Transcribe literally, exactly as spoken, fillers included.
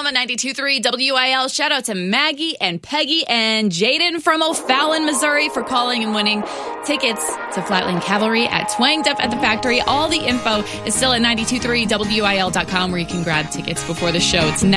home at ninety-two point three W I L. Shout out to Maggie and Peggy and Jaden from O'Fallon, Missouri for calling and winning tickets to Flatland Cavalry at Twanged Up at the Factory. All the info is still at ninety-two point three W I L dot com where you can grab tickets before the show. It's